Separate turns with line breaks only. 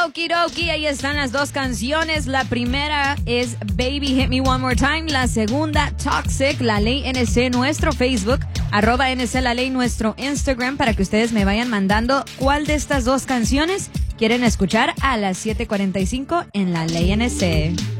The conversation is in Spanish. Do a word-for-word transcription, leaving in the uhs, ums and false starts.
Okidoki, ahí están las dos canciones. La primera es Baby Hit Me One More Time. La segunda, Toxic, La Ley N C, nuestro Facebook, arroba N C La Ley, nuestro Instagram, para que ustedes me vayan mandando cuál de estas dos canciones quieren escuchar a las siete cuarenta y cinco en La Ley N C.